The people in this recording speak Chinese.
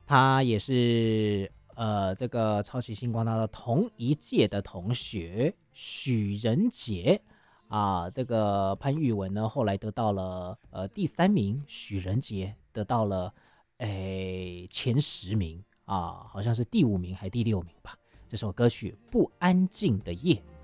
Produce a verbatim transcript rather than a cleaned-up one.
他也是呃这个超级星光大道同一届的同学许仁杰啊，这个潘玉文呢后来得到了呃第三名，许仁杰得到了诶前十名啊，好像是第五名还第六名吧。这首歌曲《不安静的夜》。